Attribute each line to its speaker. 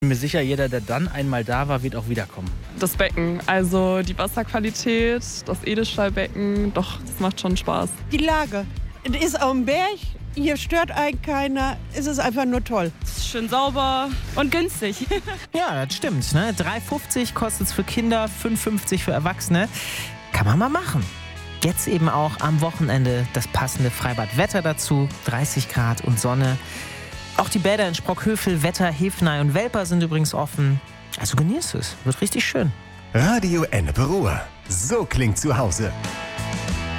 Speaker 1: Bin mir sicher, jeder, der dann einmal da war, wird auch wiederkommen.
Speaker 2: Das Becken, also die Wasserqualität, das Edelstahlbecken, doch, das macht schon Spaß.
Speaker 3: Die Lage. Es ist auf dem Berg, hier stört einen keiner, es ist einfach nur toll.
Speaker 4: Es ist schön sauber und günstig.
Speaker 5: Ja, das stimmt. Ne? 3,50 kostet es für Kinder, 5,50 für Erwachsene. Kann man mal machen. Jetzt eben auch am Wochenende das passende Freibadwetter dazu. 30 Grad und Sonne. Auch die Bäder in Sprockhövel, Wetter, Hefenay und Welper sind übrigens offen. Also genießt es, wird richtig schön.
Speaker 6: Radio Ennepe Ruhr. So klingt zu Hause.